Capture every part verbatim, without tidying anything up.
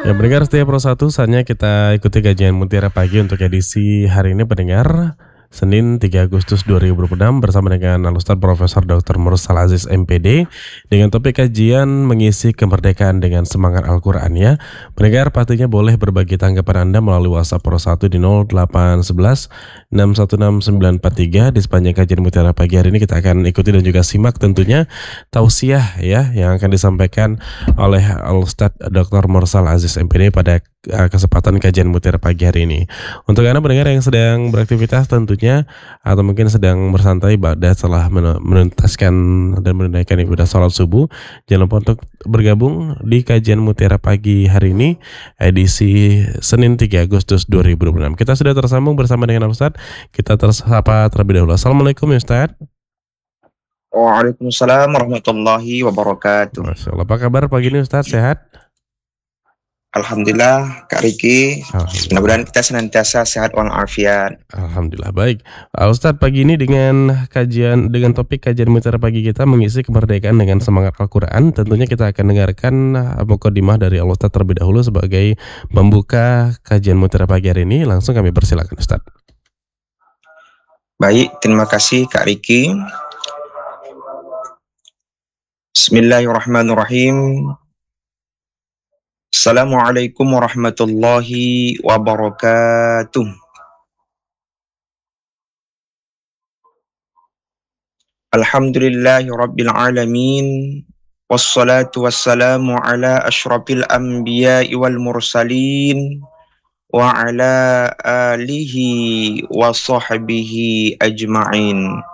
Ya pendengar setiap Pro satu, saatnya kita ikuti kajian Mutiara Pagi untuk edisi hari ini pendengar, Senin tiga Agustus dua ribu dua puluh enam bersama dengan Al-Ustaz Profesor doktor Mursal Aziz M Pd dengan topik kajian mengisi kemerdekaan dengan semangat Al-Quran ya. Pendengar pastinya boleh berbagi tanggapan Anda melalui WhatsApp Pro satu di nol delapan satu satu enam satu enam sembilan empat tiga. Di sepanjang kajian Mutiara Pagi hari ini kita akan ikuti dan juga simak tentunya tausiah ya yang akan disampaikan oleh Al-Ustaz doktor Mursal Aziz M Pd pada uh, kesempatan kajian Mutiara Pagi hari ini. Untuk Anda pendengar yang sedang beraktivitas tentunya atau mungkin sedang bersantai pada setelah menuntaskan dan menunaikan ibadah sholat subuh, jangan lupa untuk bergabung di kajian Mutiara Pagi hari ini edisi Senin tiga Agustus dua ribu dua puluh enam. Kita sudah tersambung bersama dengan Al-Ustaz. Kita tersapa terlebih dahulu. Assalamualaikum ya Ustaz. Waalaikumsalam warahmatullahi wabarakatuh. Masya Allah. Apa kabar pagi ini Ustaz? Sehat? Alhamdulillah Kak Riki, mudah-mudahan kita senantiasa sehat walafiat. Alhamdulillah baik. Ustadz pagi ini dengan kajian dengan topik kajian Mutiara Pagi kita mengisi kemerdekaan dengan semangat Al-Quran. Tentunya kita akan dengarkan mukadimah dari Al-Ustadz terlebih dahulu sebagai pembuka kajian Mutiara Pagi hari ini. Langsung kami persilakan Ustadz. Baik, terima kasih Kak Riki. Bismillahirrahmanirrahim. Assalamualaikum warahmatullahi wabarakatuh. Alhamdulillahi rabbil alamin. Wassalatu wassalamu ala ashrafil anbiya'i wal mursalin wa ala alihi wa sahbihi ajma'in.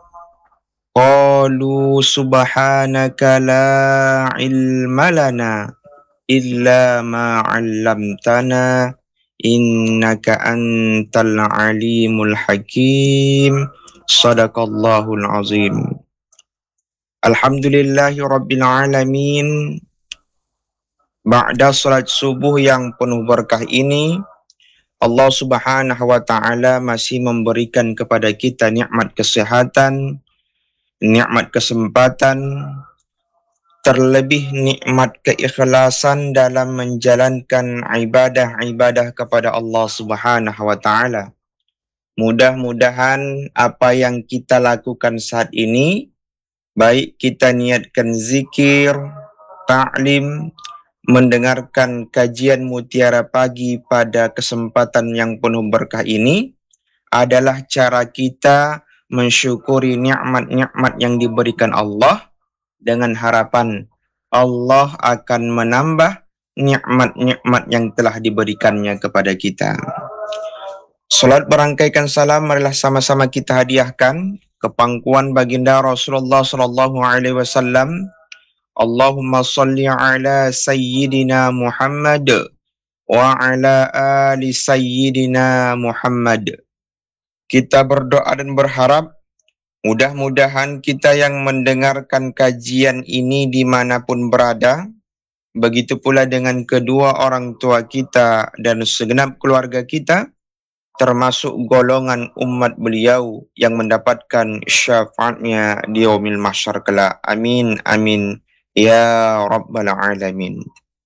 Qalu subhanaka la ilma lana illa ma 'allamtana innaka antal alimul hakim. Shadaqallahul azim. Alhamdulillahi rabbil alamin. Ba'da salat subuh yang penuh berkah ini, Allah Subhanahu wa taala masih memberikan kepada kita nikmat kesehatan, nikmat kesempatan, terlebih nikmat keikhlasan dalam menjalankan ibadah-ibadah kepada Allah Subhanahu wa taala. Mudah-mudahan apa yang kita lakukan saat ini, baik kita niatkan zikir, ta'lim, mendengarkan kajian Mutiara Pagi pada kesempatan yang penuh berkah ini, adalah cara kita mensyukuri nikmat-nikmat yang diberikan Allah dengan harapan Allah akan menambah nikmat-nikmat yang telah diberikannya kepada kita. Salat berangkaikan salam marilah sama-sama kita hadiahkan ke pangkuan baginda Rasulullah sallallahu alaihi wasallam. Allahumma salli ala sayyidina Muhammad wa ala ali sayyidina Muhammad. Kita berdoa dan berharap mudah-mudahan kita yang mendengarkan kajian ini dimanapun berada, begitu pula dengan kedua orang tua kita dan segenap keluarga kita, termasuk golongan umat beliau yang mendapatkan syafaatnya di yaumil mahsyar kelak. Amin, amin, ya rabbal alamin.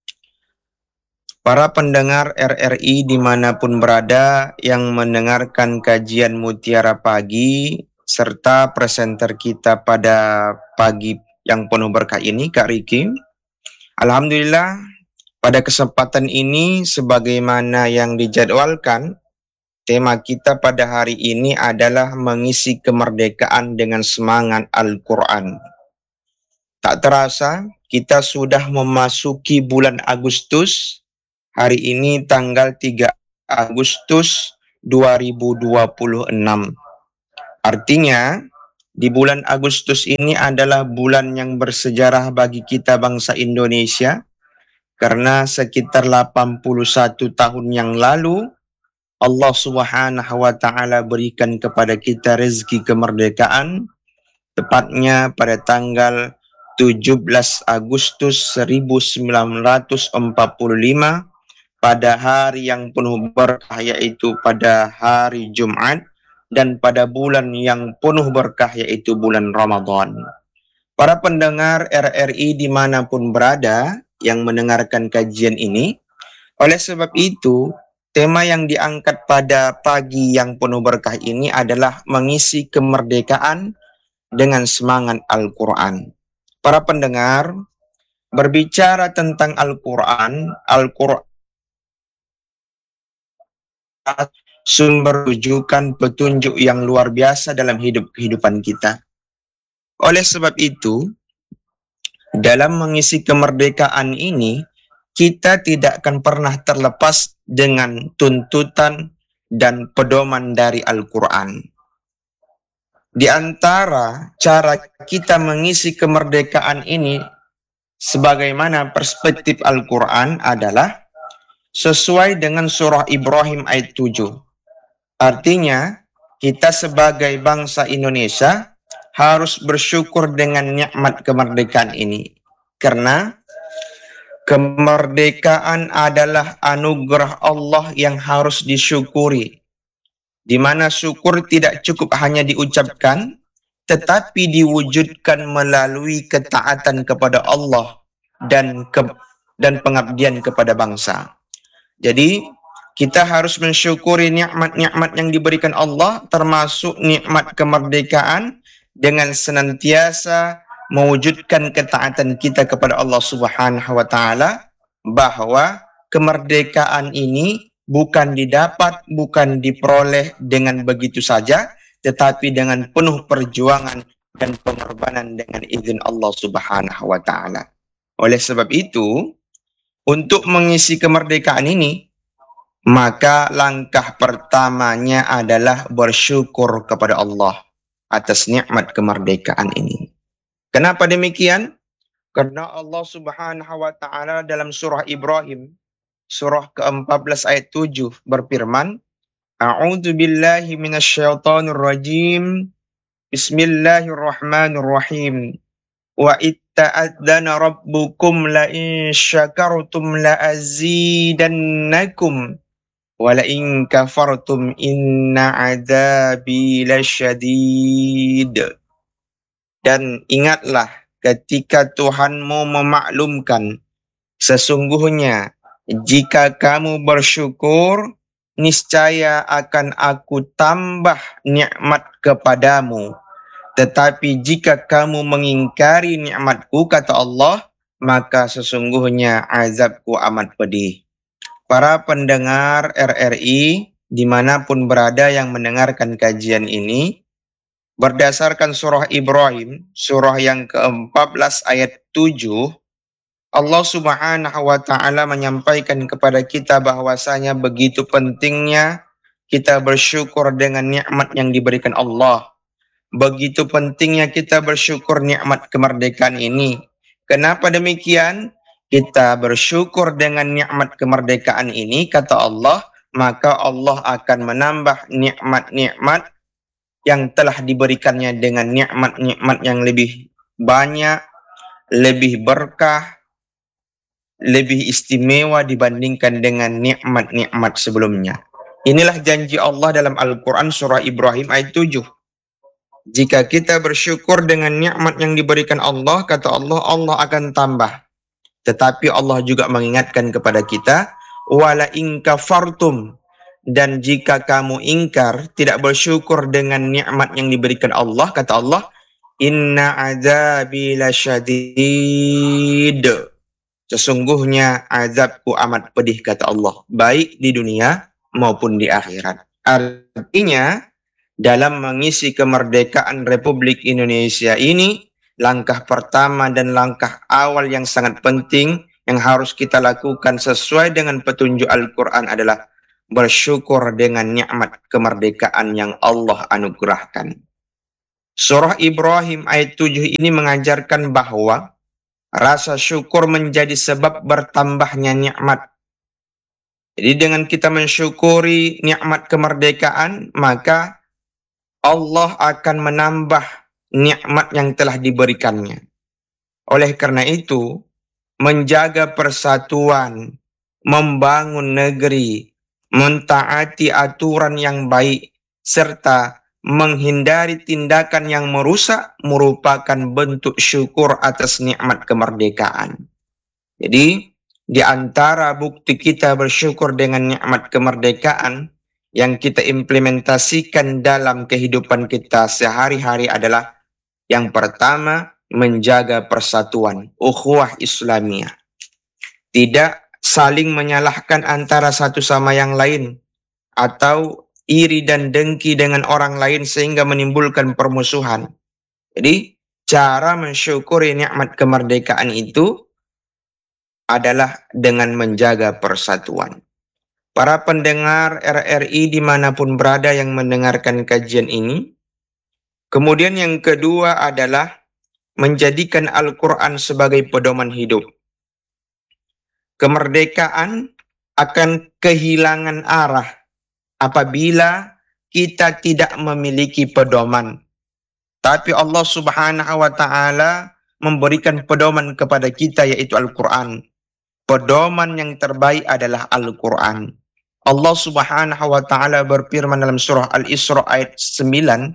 Para pendengar R R I dimanapun berada yang mendengarkan kajian Mutiara Pagi, serta presenter kita pada pagi yang penuh berkah ini, Kak Riki. Alhamdulillah, pada kesempatan ini sebagaimana yang dijadwalkan, tema kita pada hari ini adalah mengisi kemerdekaan dengan semangat Al-Quran. Tak terasa, kita sudah memasuki bulan Agustus. Hari ini tanggal tiga Agustus dua ribu dua puluh enam. Artinya, di bulan Agustus ini adalah bulan yang bersejarah bagi kita bangsa Indonesia, karena sekitar delapan puluh satu tahun yang lalu, Allah Subhanahu wa taala berikan kepada kita rezeki kemerdekaan, tepatnya pada tanggal tujuh belas Agustus seribu sembilan ratus empat puluh lima, pada hari yang penuh berkah, yaitu pada hari Jumat, dan pada bulan yang penuh berkah, yaitu bulan Ramadan. Para pendengar R R I dimanapun berada yang mendengarkan kajian ini, Oleh sebab itu, tema yang diangkat pada pagi yang penuh berkah ini adalah mengisi kemerdekaan dengan semangat Al-Quran. Para pendengar, berbicara tentang Al-Quran, Al-Quran sumber rujukan petunjuk yang luar biasa dalam hidup kehidupan kita. Oleh sebab itu, dalam mengisi kemerdekaan ini, kita tidak akan pernah terlepas dengan tuntutan dan pedoman dari Al-Quran. Di antara cara kita mengisi kemerdekaan ini, sebagaimana perspektif Al-Quran adalah sesuai dengan surah Ibrahim ayat tujuh. Artinya, kita sebagai bangsa Indonesia harus bersyukur dengan nikmat kemerdekaan ini. Karena kemerdekaan adalah anugerah Allah yang harus disyukuri. Di mana syukur tidak cukup hanya diucapkan, tetapi diwujudkan melalui ketaatan kepada Allah dan ke, dan pengabdian kepada bangsa. Jadi, kita harus mensyukuri nikmat-nikmat yang diberikan Allah, termasuk nikmat kemerdekaan, dengan senantiasa mewujudkan ketaatan kita kepada Allah Subhanahu wa taala, bahwa kemerdekaan ini bukan didapat, bukan diperoleh dengan begitu saja, tetapi dengan penuh perjuangan dan pengorbanan dengan izin Allah Subhanahu wa taala. Oleh sebab itu, untuk mengisi kemerdekaan ini, maka langkah pertamanya adalah bersyukur kepada Allah atas nikmat kemerdekaan ini. Kenapa demikian? Karena Allah Subhanahu wa taala dalam surah Ibrahim, surah ke empat belas ayat tujuh berfirman, A'udzu billahi minasyaitonir rajim. Bismillahirrahmanirrahim. Wa itta'adzana rabbukum la in syakartum la azidannakum wa la in kafartum inna adzabi lasyadid. Dan ingatlah ketika Tuhanmu memaklumkan, sesungguhnya jika kamu bersyukur, niscaya akan aku tambah nikmat kepadamu. Tetapi jika kamu mengingkari nikmatku, kata Allah, maka sesungguhnya azabku amat pedih. Para pendengar R R I, dimanapun berada yang mendengarkan kajian ini, berdasarkan surah Ibrahim, surah yang ke empat belas ayat tujuh, Allah Subhanahu wa taala menyampaikan kepada kita bahwasanya begitu pentingnya kita bersyukur dengan nikmat yang diberikan Allah. Begitu pentingnya kita bersyukur nikmat kemerdekaan ini. Kenapa demikian? Kita bersyukur dengan nikmat kemerdekaan ini, kata Allah, maka Allah akan menambah nikmat-nikmat yang telah diberikannya dengan nikmat-nikmat yang lebih banyak, lebih berkah, lebih istimewa dibandingkan dengan nikmat-nikmat sebelumnya. Inilah janji Allah dalam Al-Quran surah Ibrahim ayat tujuh. Jika kita bersyukur dengan nikmat yang diberikan Allah, kata Allah, Allah akan tambah. Tetapi Allah juga mengingatkan kepada kita, wala in kafartum, dan jika kamu ingkar, tidak bersyukur dengan nikmat yang diberikan Allah, kata Allah, inna azabi lasyadid. Sesungguhnya azabku amat pedih, kata Allah, baik di dunia maupun di akhirat. Artinya, dalam mengisi kemerdekaan Republik Indonesia ini, langkah pertama dan langkah awal yang sangat penting yang harus kita lakukan sesuai dengan petunjuk Al-Quran adalah bersyukur dengan nikmat kemerdekaan yang Allah anugerahkan. Surah Ibrahim ayat tujuh ini mengajarkan bahwa rasa syukur menjadi sebab bertambahnya nikmat. Jadi dengan kita mensyukuri nikmat kemerdekaan, maka Allah akan menambah nikmat yang telah diberikannya. Oleh karena itu, menjaga persatuan, membangun negeri, mentaati aturan yang baik, serta menghindari tindakan yang merusak merupakan bentuk syukur atas nikmat kemerdekaan. Jadi, Di antara bukti kita bersyukur dengan nikmat kemerdekaan yang kita implementasikan dalam kehidupan kita sehari-hari adalah yang pertama, menjaga persatuan, ukhuwah Islamiyah. Tidak saling menyalahkan antara satu sama yang lain atau iri dan dengki dengan orang lain sehingga menimbulkan permusuhan. Jadi, cara mensyukuri nikmat kemerdekaan itu adalah dengan menjaga persatuan. Para pendengar R R I dimanapun berada yang mendengarkan kajian ini, kemudian yang kedua adalah menjadikan Al-Quran sebagai pedoman hidup. Kemerdekaan akan kehilangan arah apabila kita tidak memiliki pedoman. Tapi Allah Subhanahu wa Ta'ala memberikan pedoman kepada kita, yaitu Al-Quran. Pedoman yang terbaik adalah Al-Quran. Allah Subhanahu wa Ta'ala berfirman dalam surah Al-Isra ayat sembilan,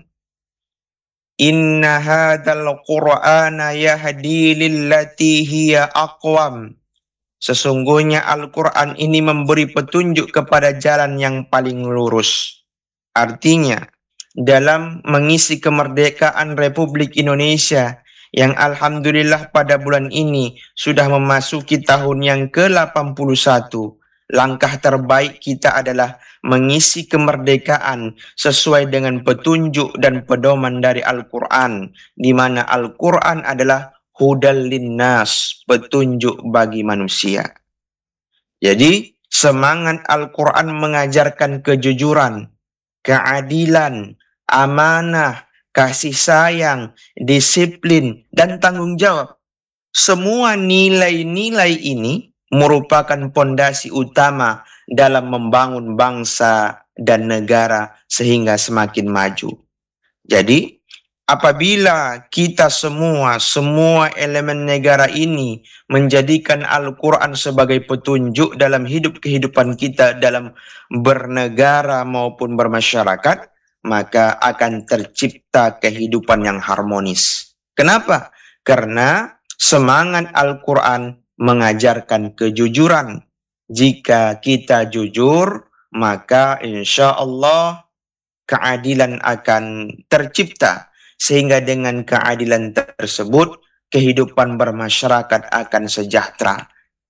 Inna hadzal Qur'ana yahdi lillati hiya aqwam. Sesungguhnya Al-Quran ini memberi petunjuk kepada jalan yang paling lurus. Artinya, dalam mengisi kemerdekaan Republik Indonesia yang alhamdulillah pada bulan ini sudah memasuki tahun yang ke delapan puluh satu, langkah terbaik kita adalah mengisi kemerdekaan sesuai dengan petunjuk dan pedoman dari Al-Quran, di mana Al-Quran adalah hudal linnas, petunjuk bagi manusia. Jadi, semangat Al-Quran mengajarkan kejujuran, keadilan, amanah, kasih sayang, disiplin, dan tanggung jawab. Semua nilai-nilai ini merupakan pondasi utama dalam membangun bangsa dan negara sehingga semakin maju. Jadi, apabila kita semua, semua elemen negara ini menjadikan Al-Quran sebagai petunjuk dalam hidup kehidupan kita dalam bernegara maupun bermasyarakat, maka akan tercipta kehidupan yang harmonis. Kenapa? Karena semangat Al-Quran mengajarkan kejujuran. Jika kita jujur, maka insya Allah keadilan akan tercipta. Sehingga dengan keadilan tersebut, kehidupan bermasyarakat akan sejahtera.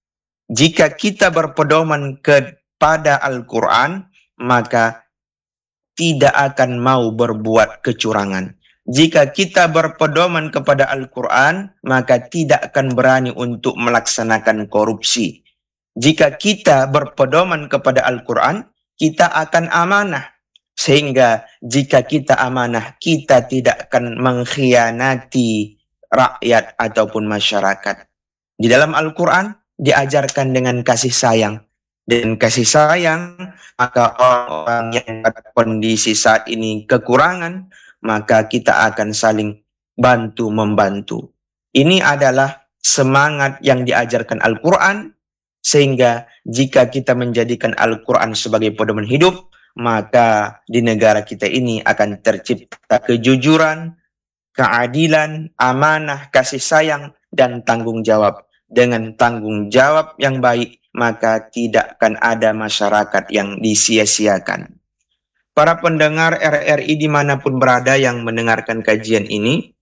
Jika kita berpedoman kepada Al-Quran, maka tidak akan mau berbuat kecurangan. Jika kita berpedoman kepada Al-Quran, maka tidak akan berani untuk melaksanakan korupsi. Jika kita berpedoman kepada Al-Quran, kita akan amanah. Sehingga jika kita amanah, kita tidak akan mengkhianati rakyat ataupun masyarakat. Di dalam Al-Quran diajarkan dengan kasih sayang. Dan kasih sayang, maka orang yang pada kondisi saat ini kekurangan, maka kita akan saling bantu-membantu. Ini adalah semangat yang diajarkan Al-Quran, sehingga jika kita menjadikan Al-Quran sebagai pedoman hidup, maka di negara kita ini akan tercipta kejujuran, keadilan, amanah, kasih sayang, dan tanggung jawab. Dengan tanggung jawab yang baik, maka tidak akan ada masyarakat yang disia-siakan. Para pendengar R R I dimanapun berada yang mendengarkan kajian ini,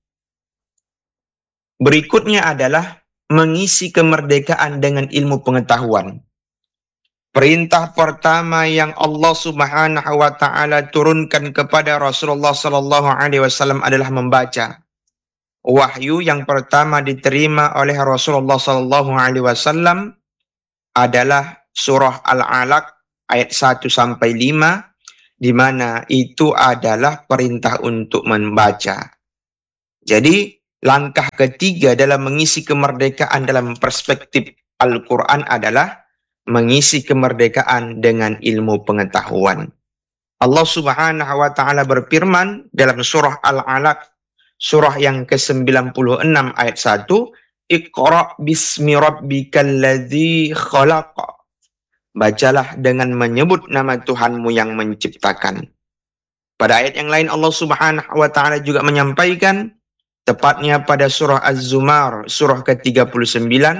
berikutnya adalah mengisi kemerdekaan dengan ilmu pengetahuan. Perintah pertama yang Allah Subhanahu wa Ta'ala turunkan kepada Rasulullah Sallallahu Alaihi Wasallam adalah membaca. Wahyu yang pertama diterima oleh Rasulullah Sallallahu Alaihi Wasallam adalah surah Al-Alaq ayat satu sampai lima, di mana itu adalah perintah untuk membaca. Jadi, langkah ketiga dalam mengisi kemerdekaan dalam perspektif Al-Quran adalah mengisi kemerdekaan dengan ilmu pengetahuan. Allah Subhanahu wa Ta'ala berfirman dalam surah Al-Alaq, surah yang ke sembilan puluh enam ayat satu, Iqra' bismi rabbikal ladzi khalaq. Bacalah dengan menyebut nama Tuhanmu yang menciptakan. Pada ayat yang lain Allah Subhanahu wa Ta'ala juga menyampaikan, tepatnya pada surah Az-Zumar, surah ke tiga puluh sembilan,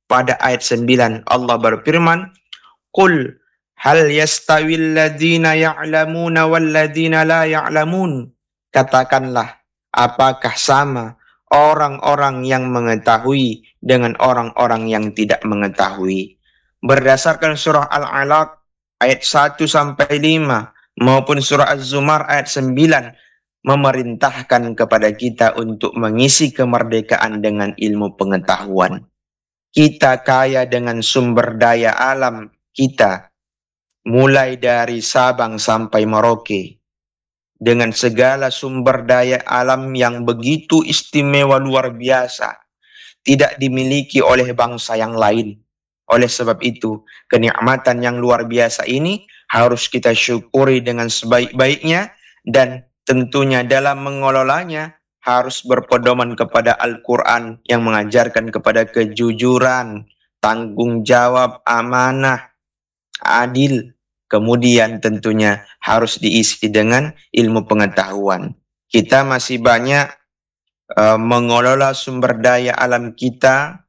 pada ayat sembilan Allah berfirman, Qul hal yastawil ladzina ya'lamuna wal ladzina la ya'lamun. Katakanlah, apakah sama orang-orang yang mengetahui dengan orang-orang yang tidak mengetahui? Berdasarkan surah Al-Alaq ayat satu sampai lima maupun surah Az-Zumar ayat sembilan memerintahkan kepada kita untuk mengisi kemerdekaan dengan ilmu pengetahuan. Kita kaya dengan sumber daya alam kita, mulai dari Sabang sampai Merauke, dengan segala sumber daya alam yang begitu istimewa luar biasa, tidak dimiliki oleh bangsa yang lain. Oleh sebab itu, kenikmatan yang luar biasa ini harus kita syukuri dengan sebaik-baiknya, dan tentunya dalam mengelolanya harus berpedoman kepada Al-Quran yang mengajarkan kepada kejujuran, tanggung jawab, amanah, adil. Kemudian tentunya harus diisi dengan ilmu pengetahuan. Kita masih banyak uh, mengelola sumber daya alam kita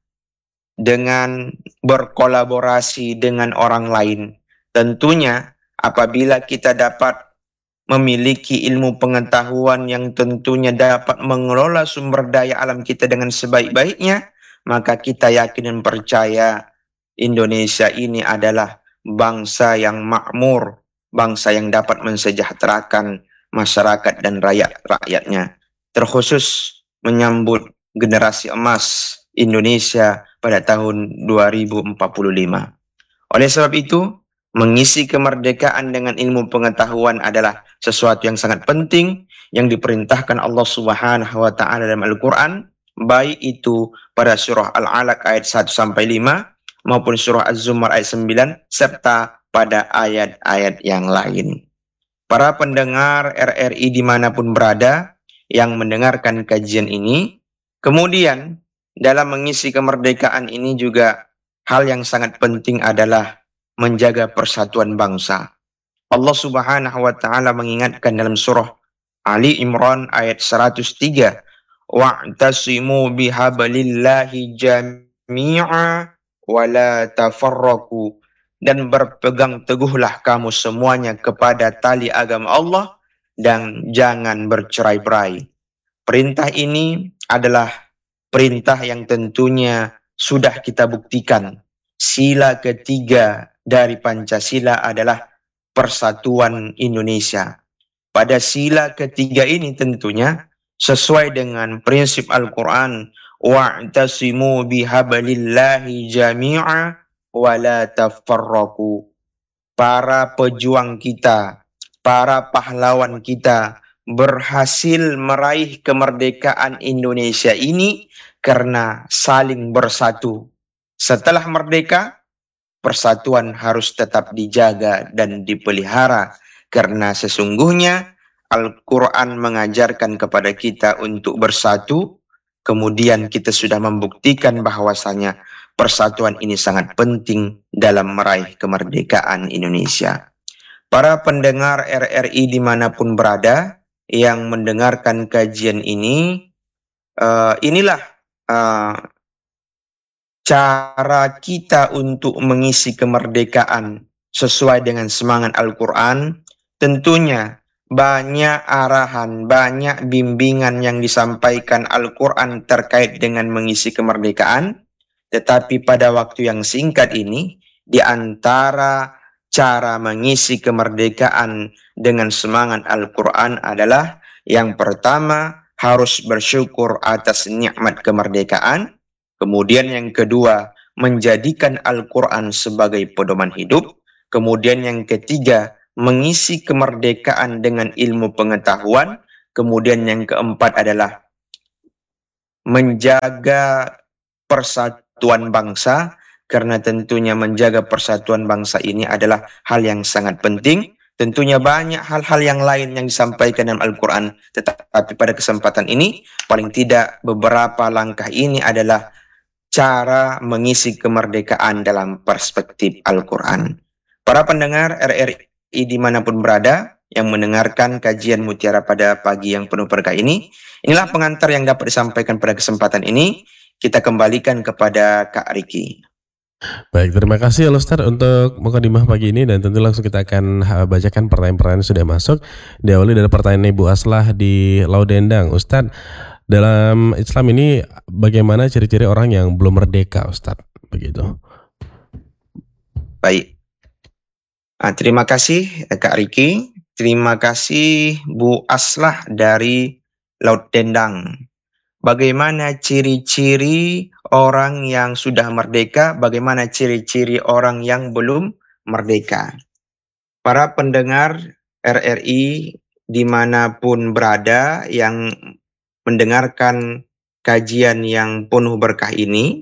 dengan berkolaborasi dengan orang lain. Tentunya apabila kita dapat memiliki ilmu pengetahuan yang tentunya dapat mengelola sumber daya alam kita dengan sebaik-baiknya, maka kita yakin dan percaya Indonesia ini adalah bangsa yang makmur, bangsa yang dapat mensejahterakan masyarakat dan rakyat-rakyatnya. Terkhusus menyambut generasi emas Indonesia pada tahun dua ribu empat puluh lima. Oleh sebab itu, mengisi kemerdekaan dengan ilmu pengetahuan adalah sesuatu yang sangat penting yang diperintahkan Allah Subhanahu wa taala dalam Al-Qur'an, baik itu pada surah Al-Alaq ayat satu sampai lima maupun surah Az-Zumar ayat sembilan serta pada ayat-ayat yang lain. Para pendengar R R I dimanapun berada yang mendengarkan kajian ini, kemudian dalam mengisi kemerdekaan ini juga hal yang sangat penting adalah menjaga persatuan bangsa. Allah Subhanahu wa taala mengingatkan dalam surah Ali Imran ayat seratus tiga, wa'tasimu bihablillahi jami'a wa la tafarraqu, dan berpegang teguhlah kamu semuanya kepada tali agama Allah dan jangan bercerai-berai. Perintah ini adalah perintah yang tentunya sudah kita buktikan. Sila ketiga dari Pancasila adalah persatuan Indonesia. Pada sila ketiga ini tentunya sesuai dengan prinsip Al-Quran, wa'tasimu bihablillahi jami'a wa la tafarraqu. Para pejuang kita, para pahlawan kita berhasil meraih kemerdekaan Indonesia ini karena saling bersatu. Setelah merdeka, persatuan harus tetap dijaga dan dipelihara, karena sesungguhnya Al-Quran mengajarkan kepada kita untuk bersatu. Kemudian kita sudah membuktikan bahwasanya persatuan ini sangat penting dalam meraih kemerdekaan Indonesia. Para pendengar R R I dimanapun berada yang mendengarkan kajian ini, uh, inilah uh, cara kita untuk mengisi kemerdekaan sesuai dengan semangat Al-Quran. Tentunya banyak arahan, banyak bimbingan yang disampaikan Al-Quran terkait dengan mengisi kemerdekaan. Tetapi pada waktu yang singkat ini, di antara cara mengisi kemerdekaan dengan semangat Al-Quran adalah yang pertama, harus bersyukur atas nikmat kemerdekaan. Kemudian yang kedua, menjadikan Al-Quran sebagai pedoman hidup. Kemudian yang ketiga, mengisi kemerdekaan dengan ilmu pengetahuan. Kemudian yang keempat adalah menjaga persatuan bangsa, karena tentunya menjaga persatuan bangsa ini adalah hal yang sangat penting. Tentunya banyak hal-hal yang lain yang disampaikan dalam Al-Quran, tetapi pada kesempatan ini, paling tidak beberapa langkah ini adalah cara mengisi kemerdekaan dalam perspektif Al-Quran. Para pendengar R R I dimanapun berada yang mendengarkan kajian Mutiara pada pagi yang penuh berkah ini, inilah pengantar yang dapat disampaikan pada kesempatan ini. Kita kembalikan kepada Kak Riki. Baik, terima kasih ya Ustaz untuk mukadimah pagi ini dan tentu langsung kita akan ha bacakan pertanyaan-pertanyaan yang sudah masuk. Diawali dari pertanyaan Ibu Aslah di Laudendang. Ustaz, dalam Islam ini bagaimana ciri-ciri orang yang belum merdeka Ustaz? Begitu. Baik. Ah, terima kasih Kak Riki. Terima kasih Bu Aslah dari Laut Dendang. Bagaimana ciri-ciri orang yang sudah merdeka? Bagaimana ciri-ciri orang yang belum merdeka? Para pendengar R R I dimanapun berada yang mendengarkan kajian yang penuh berkah ini,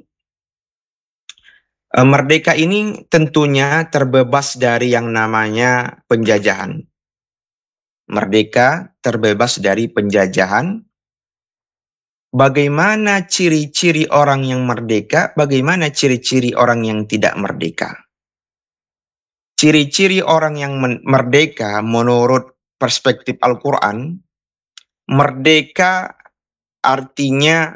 merdeka ini tentunya terbebas dari yang namanya penjajahan. Merdeka terbebas dari penjajahan. Bagaimana ciri-ciri orang yang merdeka? Bagaimana ciri-ciri orang yang tidak merdeka? Ciri-ciri orang yang merdeka menurut perspektif Al-Quran, merdeka artinya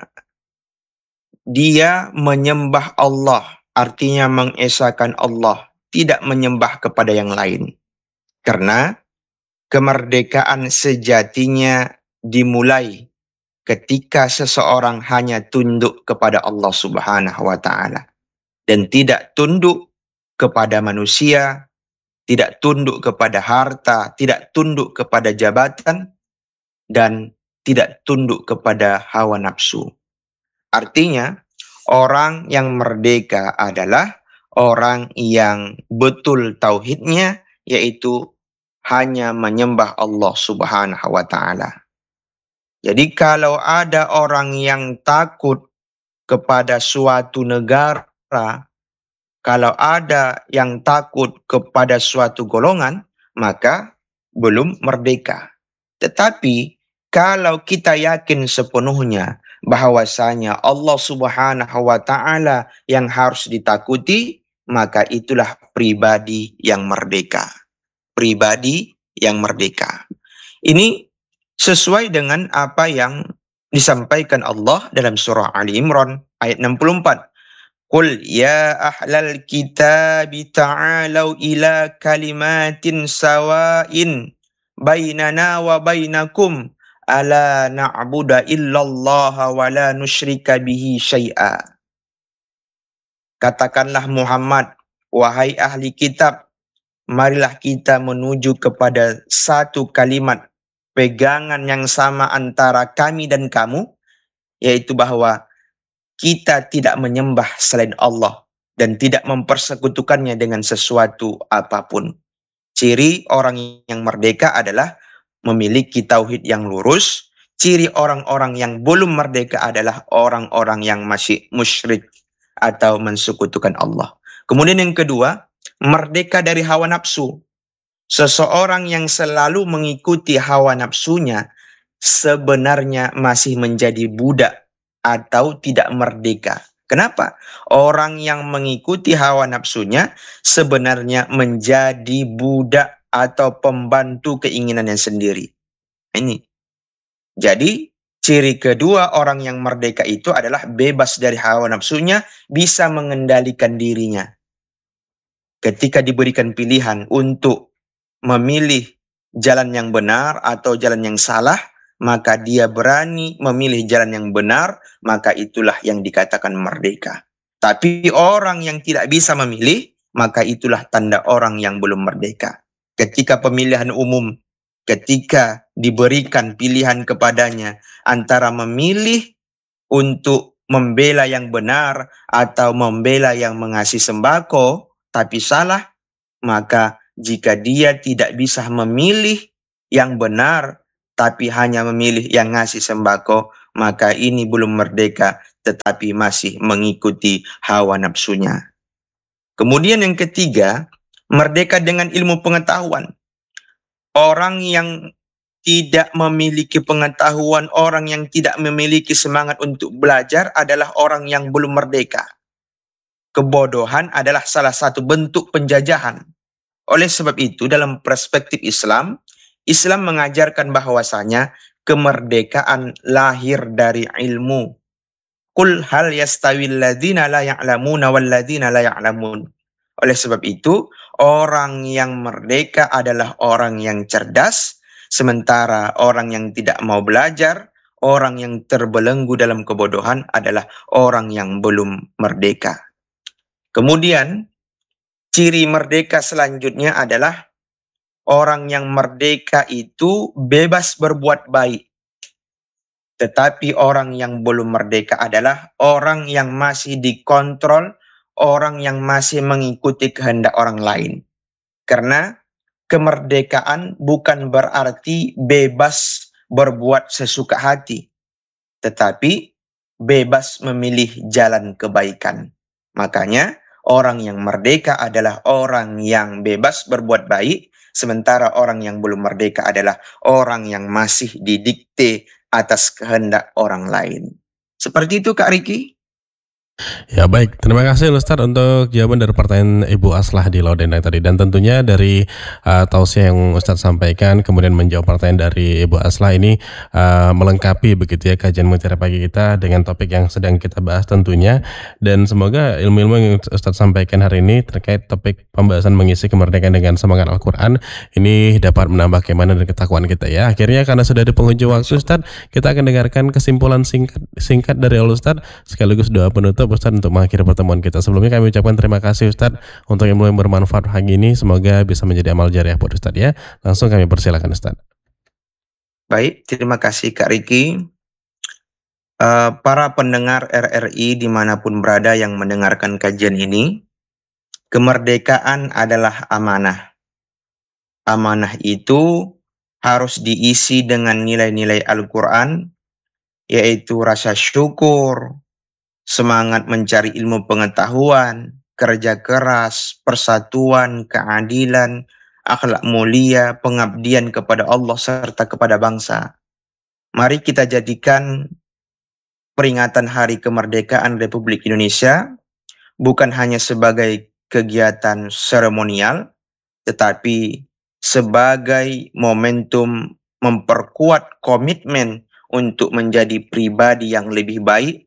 dia menyembah Allah, artinya mengesahkan Allah, tidak menyembah kepada yang lain. Karena kemerdekaan sejatinya dimulai ketika seseorang hanya tunduk kepada Allah Subhanahu wa Ta'ala dan tidak tunduk kepada manusia, tidak tunduk kepada harta, tidak tunduk kepada jabatan, dan tidak tunduk kepada hawa nafsu. Artinya, orang yang merdeka adalah orang yang betul tauhidnya, yaitu hanya menyembah Allah Subhanahu wa Ta'ala. Jadi kalau ada orang yang takut kepada suatu negara, kalau ada yang takut kepada suatu golongan, maka belum merdeka. Tetapi kalau kita yakin sepenuhnya bahwasanya Allah Subhanahu wa Ta'ala yang harus ditakuti, maka itulah pribadi yang merdeka. Pribadi yang merdeka. Ini sesuai dengan apa yang disampaikan Allah dalam surah Ali Imran ayat enam puluh empat. Qul ya ahlal kitabi ta'alau ila kalimatin sawa'in bainana wa bainakum ala na'budu illallah wa la nusyrika bihi syai'a. Katakanlah Muhammad, wahai ahli kitab, marilah kita menuju kepada satu kalimat pegangan yang sama antara kami dan kamu, yaitu bahwa kita tidak menyembah selain Allah dan tidak mempersekutukannya dengan sesuatu apapun. Ciri orang yang merdeka adalah memiliki tauhid yang lurus. Ciri orang-orang yang belum merdeka adalah orang-orang yang masih musyrik atau mensekutukan Allah. Kemudian yang kedua, merdeka dari hawa nafsu. Seseorang yang selalu mengikuti hawa nafsunya sebenarnya masih menjadi budak atau tidak merdeka. Kenapa? Orang yang mengikuti hawa nafsunya sebenarnya menjadi budak atau pembantu keinginannya sendiri. Ini. Jadi, ciri kedua orang yang merdeka itu adalah bebas dari hawa nafsunya, bisa mengendalikan dirinya. Ketika diberikan pilihan untuk memilih jalan yang benar atau jalan yang salah, maka dia berani memilih jalan yang benar, maka itulah yang dikatakan merdeka. Tapi orang yang tidak bisa memilih, maka itulah tanda orang yang belum merdeka. Ketika pemilihan umum, ketika diberikan pilihan kepadanya antara memilih untuk membela yang benar atau membela yang mengasih sembako, tapi salah, maka jika dia tidak bisa memilih yang benar, tapi hanya memilih yang ngasih sembako, maka ini belum merdeka, tetapi masih mengikuti hawa nafsunya. Kemudian yang ketiga, merdeka dengan ilmu pengetahuan. Orang yang tidak memiliki pengetahuan, orang yang tidak memiliki semangat untuk belajar adalah orang yang belum merdeka. Kebodohan adalah salah satu bentuk penjajahan. Oleh sebab itu, dalam perspektif Islam, Islam mengajarkan bahwasanya kemerdekaan lahir dari ilmu. Qul hal yastawil ladzina la ya'lamuna wal ladzina la ya'lamun. Oleh sebab itu, orang yang merdeka adalah orang yang cerdas, sementara orang yang tidak mau belajar, orang yang terbelenggu dalam kebodohan adalah orang yang belum merdeka. Kemudian, ciri merdeka selanjutnya adalah orang yang merdeka itu bebas berbuat baik. Tetapi orang yang belum merdeka adalah orang yang masih dikontrol, orang yang masih mengikuti kehendak orang lain. Karena kemerdekaan bukan berarti bebas berbuat sesuka hati, tetapi bebas memilih jalan kebaikan. Makanya orang yang merdeka adalah orang yang bebas berbuat baik, sementara orang yang belum merdeka adalah orang yang masih didikte atas kehendak orang lain. Seperti itu Kak Riki. Ya baik, terima kasih Ustadz untuk jawaban dari pertanyaan Ibu Aslah di Laudendang tadi. Dan tentunya dari uh, tausiah yang Ustadz sampaikan, kemudian menjawab pertanyaan dari Ibu Aslah ini uh, melengkapi begitu ya kajian Mutiara Pagi kita dengan topik yang sedang kita bahas tentunya. Dan semoga ilmu-ilmu yang Ustadz sampaikan hari ini terkait topik pembahasan mengisi kemerdekaan dengan semangat Al-Quran ini dapat menambah keimanan dan ketakwaan kita ya. Akhirnya karena sudah di penghujung waktu Ustadz, kita akan dengarkan kesimpulan singkat singkat dari Ustadz sekaligus doa penutup Ustadz untuk mengakhiri pertemuan kita. Sebelumnya kami ucapkan terima kasih Ustadz untuk ilmu yang bermanfaat pagi ini. Semoga bisa menjadi amal jariah buat Ustadz ya. Langsung kami persilakan Ustadz. Baik, terima kasih Kak Riki. Uh, para pendengar R R I dimanapun berada yang mendengarkan kajian ini, kemerdekaan adalah amanah. Amanah itu harus diisi dengan nilai-nilai Al-Quran, yaitu rasa syukur, semangat mencari ilmu pengetahuan, kerja keras, persatuan, keadilan, akhlak mulia, pengabdian kepada Allah serta kepada bangsa. Mari kita jadikan peringatan Hari Kemerdekaan Republik Indonesia bukan hanya sebagai kegiatan seremonial, tetapi sebagai momentum memperkuat komitmen untuk menjadi pribadi yang lebih baik,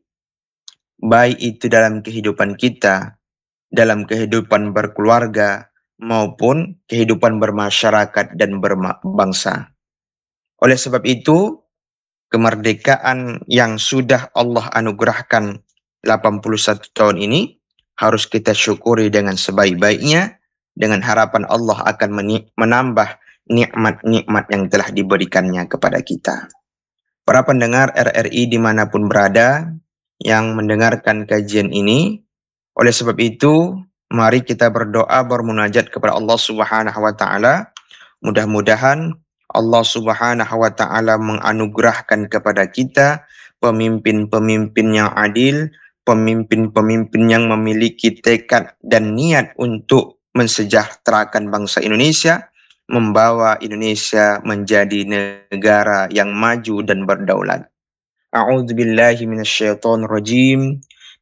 baik itu dalam kehidupan kita, dalam kehidupan berkeluarga, maupun kehidupan bermasyarakat dan berbangsa. Oleh sebab itu, kemerdekaan yang sudah Allah anugerahkan delapan puluh satu tahun ini harus kita syukuri dengan sebaik-baiknya, dengan harapan Allah akan menambah nikmat-nikmat yang telah diberikannya kepada kita. Para pendengar R R I dimanapun berada yang mendengarkan kajian ini, oleh sebab itu mari kita berdoa bermunajat kepada Allah Subhanahu wa taala. Mudah-mudahan Allah Subhanahu wa taala menganugerahkan kepada kita pemimpin-pemimpin yang adil, pemimpin-pemimpin yang memiliki tekad dan niat untuk mensejahterakan bangsa Indonesia, membawa Indonesia menjadi negara yang maju dan berdaulat. A'udzubillahi minasyaitonir rajim.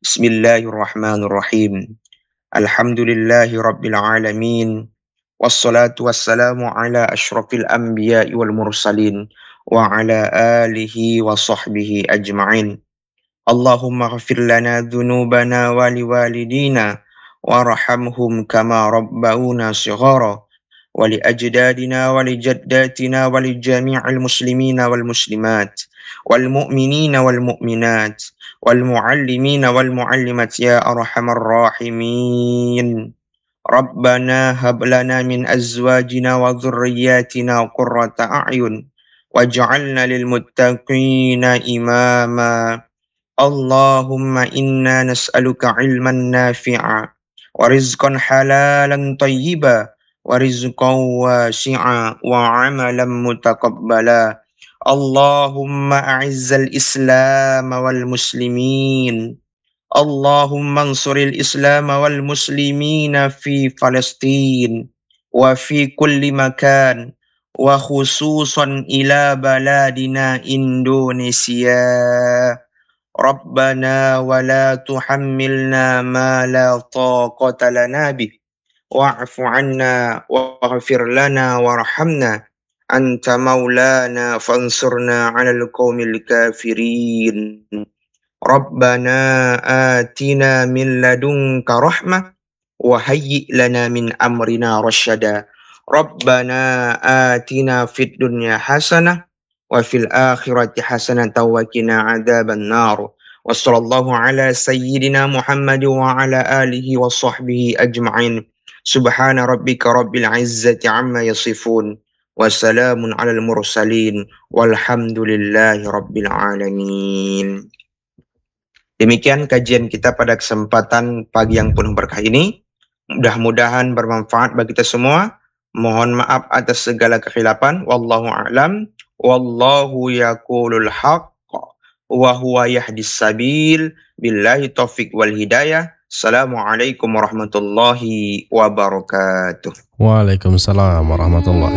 Bismillahirrahmanirrahim. Alhamdulillahi rabbil alamin. Wassalatu wassalamu ala asyrafil anbiya'i wal mursalin wa ala alihi wa sahbihi ajma'in. Allahumma ghafir lana dhunubana wa liwalidina warhamhum kama rabbawna shighara wa li ajdadina wa li jaddatina wa li jami'il muslimina wal muslimat wal mu'minina wal mu'minat wal muallimina wal muallimat ya arhamar rahimin. Rabbana hab lana min azwajina wa dhurriyyatina qurrata a'yun waj'alna lil muttaqina imama. Allahumma inna nas'aluka ilman nafi'a wa rizqan halalan tayyiba wa rizqan wasi'a wa amalan mutaqabbala. Allahumma a'izzal islam wal muslimin. Allahumma ansuril islam wal muslimina fi Palestin wa fi kulli makan wa khususan ila baladina Indonesia. Rabbana wa la tuhammilna ma la taqata lana bih wa'fu anna waghfir lana warhamna anta maulana fansurna 'alal qaumil kafirin. Rabbana atina min ladunka rahmah wa hayyi' lana min amrina rasyada. Rabbana atina fid dunya hasanah wa fil akhirati hasanatan wa qina adzaban nar. Wa sallallahu ala sayyidina Muhammad wa ala alihi wa sahbihi ajma'in. Subhana rabbika rabbil izzati amma yasifun. Wassalamun alal mursalin walhamdulillahi rabbil alamin. Demikian kajian kita pada kesempatan pagi yang penuh berkah ini. Mudah-mudahan bermanfaat bagi kita semua. Mohon maaf atas segala kekhilafan. Wallahu a'lam. Wallahu yaqulul haqq wa huwa yahdis sabil. Billahi taufiq wal hidayah. Assalamualaikum warahmatullahi wabarakatuh. Waalaikumsalam warahmatullahi